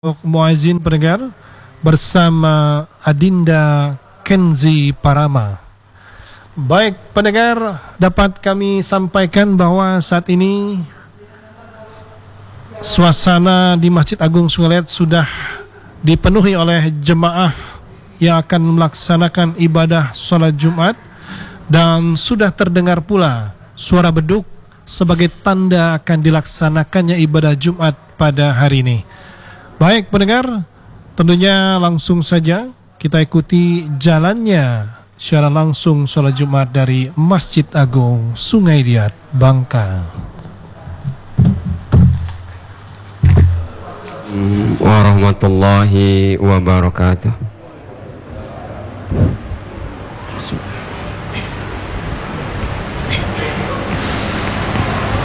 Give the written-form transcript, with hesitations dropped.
Muazzin pendengar bersama Adinda Kenzi Parama. Baik pendengar, dapat kami sampaikan bahwa saat ini suasana di Masjid Agung Sungai Liat sudah dipenuhi oleh jemaah yang akan melaksanakan ibadah sholat Jumat, dan sudah terdengar pula suara beduk sebagai tanda akan dilaksanakannya ibadah Jumat pada hari ini. Baik pendengar, tentunya langsung saja kita ikuti jalannya secara langsung sholat Jumat dari Masjid Agung Sungai Liat, Bangka. Warahmatullahi wabarakatuh.